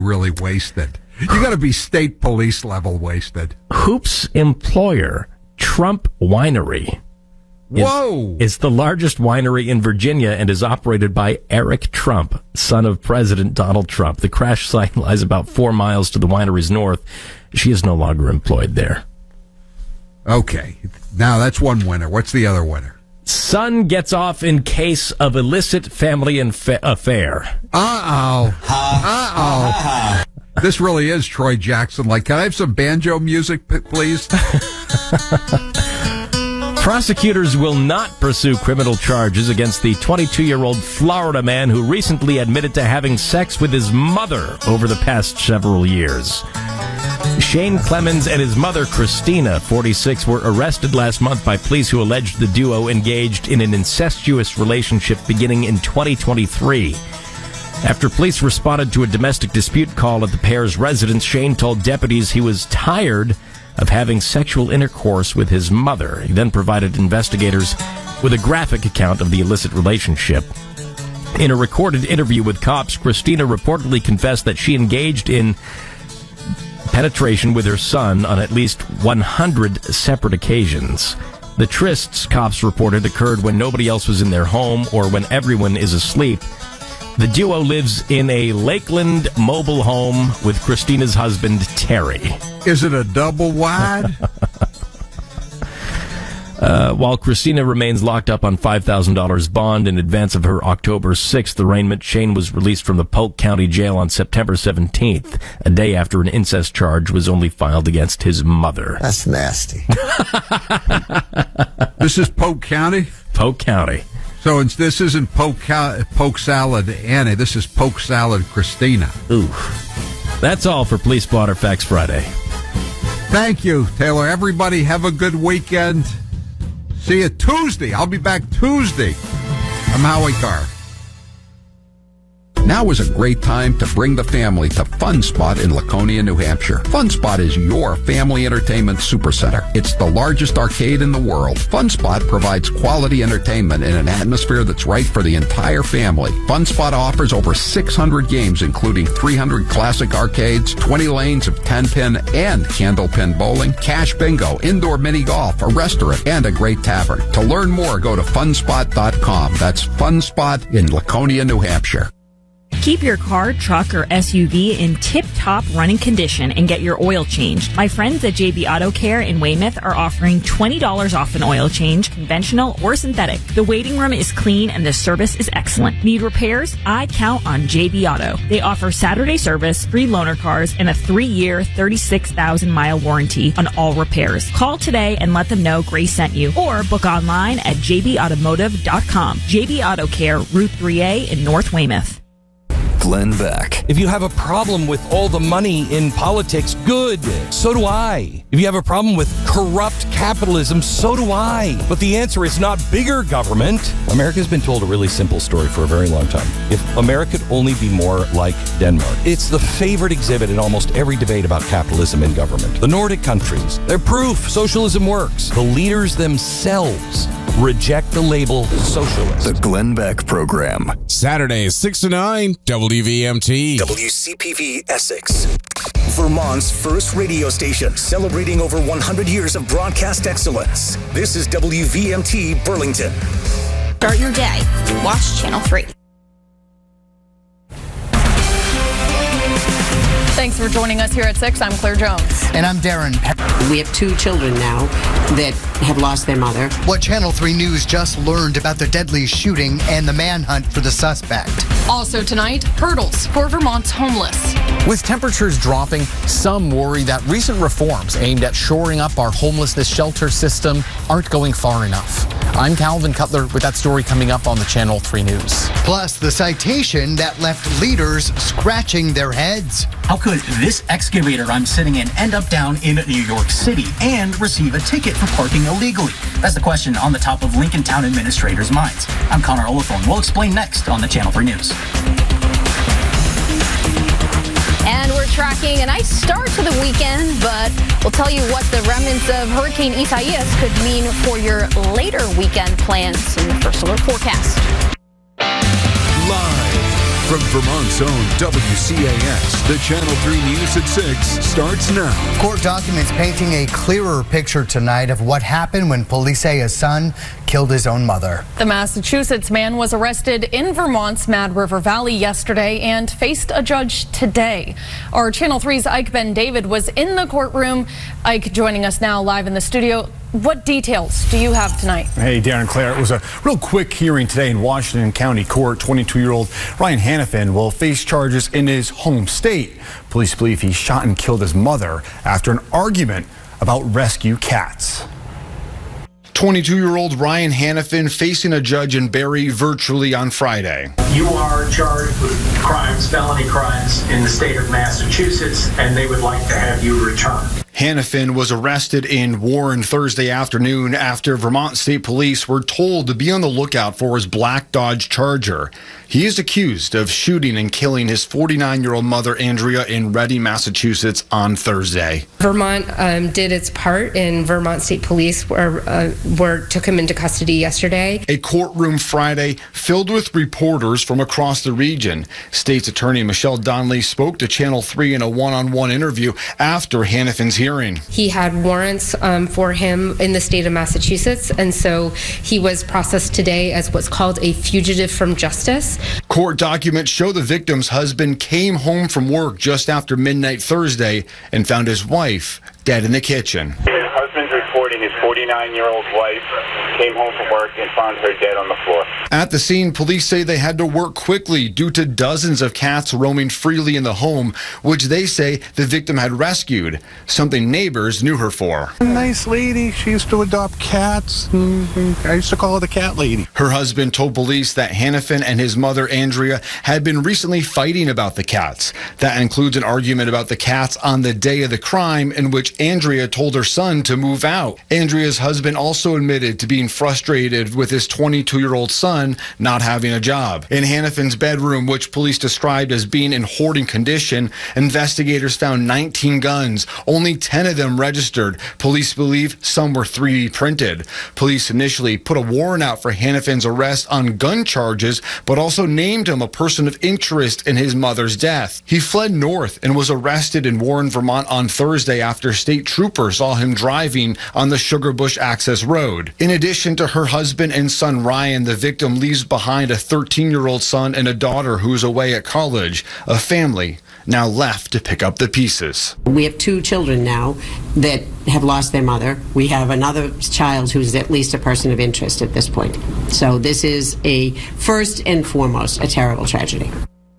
really wasted. You got to be state police level wasted. Hoop's employer, Trump Winery, is the largest winery in Virginia and is operated by Eric Trump, son of President Donald Trump. The crash site lies about 4 miles to the winery's north. She is no longer employed there. Okay. Now that's one winner. What's the other winner? Son gets off in case of illicit family affair. This really is Troy Jackson. Like, can I have some banjo music, please? Prosecutors will not pursue criminal charges against the 22-year-old Florida man who recently admitted to having sex with his mother over the past several years. Shane Clemens and his mother, Christina, 46, were arrested last month by police who alleged the duo engaged in an incestuous relationship beginning in 2023. After police responded to a domestic dispute call at the pair's residence, Shane told deputies he was tired of having sexual intercourse with his mother. He then provided investigators with a graphic account of the illicit relationship. In a recorded interview with cops, Christina reportedly confessed that she engaged in penetration with her son on at least 100 separate occasions. The trysts, cops reported, occurred when nobody else was in their home or when everyone is asleep. The duo lives in a Lakeland mobile home with Christina's husband, Terry. Is it a double wide? While Christina remains locked up on $5,000 bond in advance of her October 6th arraignment, Shane was released from the Polk County Jail on September 17th, a day after an incest charge was only filed against his mother. That's nasty. This is Polk County? Polk County. So this isn't Polk Salad Annie. This is Polk Salad Christina. Ooh. That's all for Police Blotter Facts Friday. Thank you, Taylor. Everybody have a good weekend. See you Tuesday. I'll be back Tuesday. I'm Howie Carr. Now is a great time to bring the family to Fun Spot in Laconia, New Hampshire. Fun Spot is your family entertainment supercenter. It's the largest arcade in the world. Fun Spot provides quality entertainment in an atmosphere that's right for the entire family. Fun Spot offers over 600 games, including 300 classic arcades, 20 lanes of 10-pin and candlepin bowling, cash bingo, indoor mini golf, a restaurant, and a great tavern. To learn more, go to funspot.com. That's Fun Spot in Laconia, New Hampshire. Keep your car, truck, or SUV in tip-top running condition and get your oil changed. My friends at JB Auto Care in Weymouth are offering $20 off an oil change, conventional or synthetic. The waiting room is clean and the service is excellent. Need repairs? I count on JB Auto. They offer Saturday service, free loaner cars, and a 3-year, 36,000-mile warranty on all repairs. Call today and let them know Grace sent you, or book online at jbautomotive.com. JB Auto Care, Route 3A in North Weymouth. Glenn Beck. If you have a problem with all the money in politics, good. So do I. If you have a problem with corrupt capitalism, so do I. But the answer is not bigger government. America's been told a really simple story for a very long time. If America could only be more like Denmark. It's the favorite exhibit in almost every debate about capitalism in government. The Nordic countries, they're proof socialism works. The leaders themselves reject the label socialist. The Glenn Beck Program. Saturdays, 6 to 9, WVMT. WCPV Essex. Vermont's first radio station, celebrating over 100 years of broadcast excellence. This is WVMT Burlington. Start your day. Watch Channel 3. Thanks for joining us here at 6. I'm Claire Jones. And I'm Darren. We have 2 children now that have lost their mother. What Channel 3 News just learned about the deadly shooting and the manhunt for the suspect. Also tonight, hurdles for Vermont's homeless. With temperatures dropping, some worry that recent reforms aimed at shoring up our homelessness shelter system aren't going far enough. I'm Calvin Cutler with that story coming up on the Channel 3 News. Plus, the citation that left leaders scratching their heads. How could this excavator I'm sitting in end up down in New York City and receive a ticket for parking illegally? That's the question on the top of Lincoln Town administrators' minds. I'm Connor Oliphant. We'll explain next on the Channel 3 News. And we're tracking a nice start to the weekend, but we'll tell you what the remnants of Hurricane Isaias could mean for your later weekend plans in the First Alert forecast. Live From Vermont's own WCAX, the Channel 3 News at 6 starts now. Court documents painting a clearer picture tonight of what happened when police say a son killed his own mother. The Massachusetts man was arrested in Vermont's Mad River Valley yesterday and faced a judge today. Our Channel 3's Ike Ben David was in the courtroom. Ike joining us now live in the studio. What details do you have tonight? Hey, Darren, Claire, it was a real quick hearing today in Washington County Court. 22-year-old Ryan Hannafin will face charges in his home state. Police believe he shot and killed his mother after an argument about rescue cats. 22-year-old Ryan Hannafin facing a judge in Barrie virtually on Friday. You are charged with crimes, felony crimes in the state of Massachusetts, and they would like to have you returned. Hannafin was arrested in Warren Thursday afternoon after Vermont State Police were told to be on the lookout for his black Dodge Charger. He is accused of shooting and killing his 49-year-old mother, Andrea, in Reading, Massachusetts on Thursday. Vermont did its part, and Vermont State Police took him into custody yesterday. A courtroom Friday filled with reporters from across the region. State's Attorney Michelle Donnelly spoke to Channel 3 in a one-on-one interview after Hannafin's hearing. He had warrants for him in the state of Massachusetts, and so he was processed today as what's called a fugitive from justice. Court documents show the victim's husband came home from work just after midnight Thursday and found his wife dead in the kitchen. His husband's reporting his 49-year-old wife came home from work and found her dead on the floor. At the scene, police say they had to work quickly due to dozens of cats roaming freely in the home, which they say the victim had rescued, something neighbors knew her for. Nice lady. She used to adopt cats. I used to call her the cat lady. Her husband told police that Hannafin and his mother, Andrea, had been recently fighting about the cats. That includes an argument about the cats on the day of the crime in which Andrea told her son to move out. Andrea's husband also admitted to being frustrated with his 22-year-old son not having a job. In Hannafin's bedroom, which police described as being in hoarding condition, investigators found 19 guns, only 10 of them registered. Police believe some were 3D printed. Police initially put a warrant out for Hannafin's arrest on gun charges, but also named him a person of interest in his mother's death. He fled north and was arrested in Warren, Vermont on Thursday after state troopers saw him driving on the Sugarbush Access Road. In addition to her husband and son Ryan, the victim leaves behind a 13-year-old son and a daughter who's away at college, a family now left to pick up the pieces. We have 2 children now that have lost their mother. We have another child who's at least a person of interest at this point. So this is first and foremost, a terrible tragedy.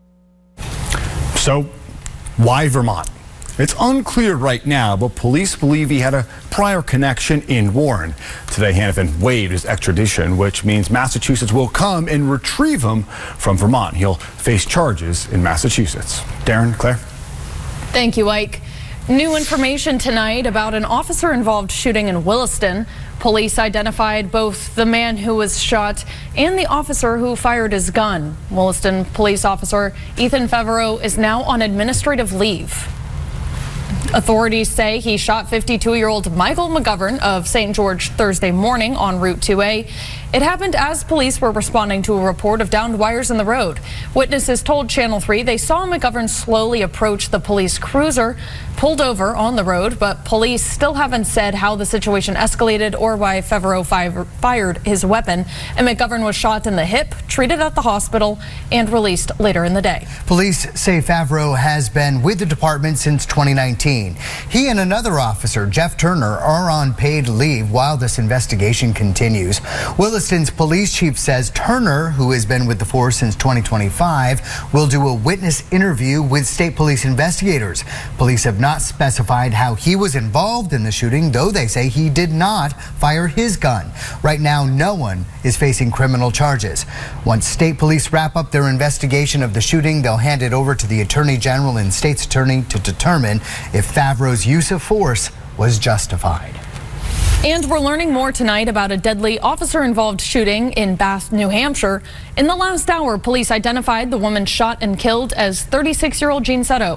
So, why Vermont? It's unclear right now, but police believe he had a prior connection in Warren. Today, Hannafin waived his extradition, which means Massachusetts will come and retrieve him from Vermont. He'll face charges in Massachusetts. Darren, Claire? Thank you, Ike. New information tonight about an officer-involved shooting in Williston. Police identified both the man who was shot and the officer who fired his gun. Williston police officer Ethan Favreau is now on administrative leave. Authorities say he shot 52-year-old Michael McGovern of St. George Thursday morning on Route 2A. It happened as police were responding to a report of downed wires in the road. Witnesses told Channel 3 they saw McGovern slowly approach the police cruiser, pulled over on the road, but police still haven't said how the situation escalated or why Favreau fired his weapon. And McGovern was shot in the hip, treated at the hospital, and released later in the day. Police say Favreau has been with the department since 2019. He and another officer, Jeff Turner, are on paid leave while this investigation continues. Williston's police chief says Turner, who has been with the force since 2025, will do a witness interview with state police investigators. Police have not specified how he was involved in the shooting, though they say he did not fire his gun. Right now, no one is facing criminal charges. Once state police wrap up their investigation of the shooting, they'll hand it over to the Attorney General and State's Attorney to determine if Favreau's use of force was justified. And we're learning more tonight about a deadly officer-involved shooting in Bath, New Hampshire. In the last hour, police identified the woman shot and killed as 36-year-old Jean Seto.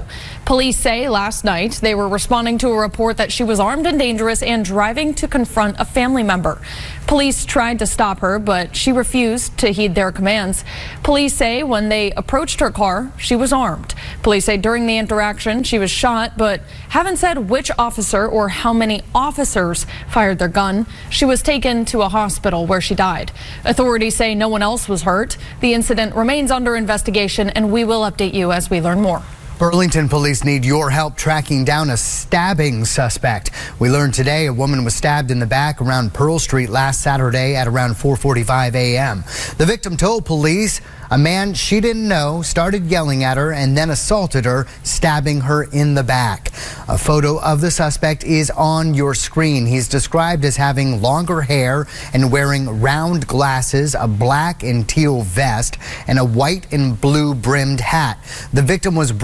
Police say last night they were responding to a report that she was armed and dangerous and driving to confront a family member. Police tried to stop her, but she refused to heed their commands. Police say when they approached her car, she was armed. Police say during the interaction, she was shot, but haven't said which officer or how many officers fired their gun. She was taken to a hospital where she died. Authorities say no one else was hurt. The incident remains under investigation, and we will update you as we learn more. Burlington police need your help tracking down a stabbing suspect. We learned today a woman was stabbed in the back around Pearl Street last Saturday at around 4:45 a.m. The victim told police a man she didn't know started yelling at her and then assaulted her, stabbing her in the back. A photo of the suspect is on your screen. He's described as having longer hair and wearing round glasses, a black and teal vest, and a white and blue brimmed hat. The victim was